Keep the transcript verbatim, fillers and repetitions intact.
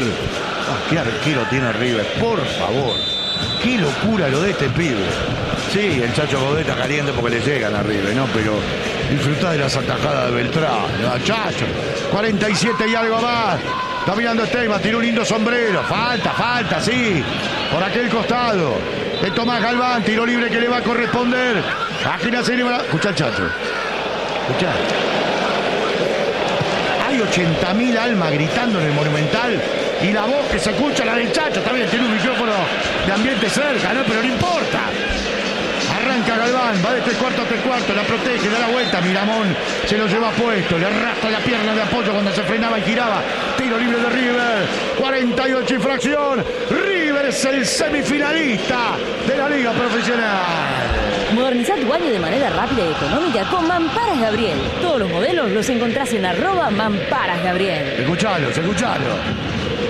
River. Ah, qué arquero tiene River, por favor. Qué locura lo de este pibe. Sí, el Chacho Godet está caliente porque le llegan a River, ¿no? Pero disfrutá de las atajadas de Beltrán, ¿no? Chacho. cuarenta y siete y algo más. Está mirando Steyman, tiró un lindo sombrero. Falta, falta, sí. Por aquel costado. Es Tomás Galván, tiro libre que le va a corresponder. Aquí nace Escuchá al Chacho. Escuchá. Hay ochenta mil almas gritando en el Monumental y la voz que se escucha, la del Chacho, también tiene un micrófono de ambiente cerca, ¿no? Pero no importa. Arranca Galván, va de tres cuartos a tres cuartos, la protege, da la vuelta, Miramón se lo lleva puesto, le arrastra la pierna de apoyo cuando se frenaba y giraba. Tiro libre de River, cuarenta y ocho y fracción. River es el semifinalista de la Liga Profesional. Modernizá tu baño de manera rápida y económica con Mamparas Gabriel. Todos los modelos los encontrás en arroba Mamparas Gabriel. Escuchalo, escuchalo.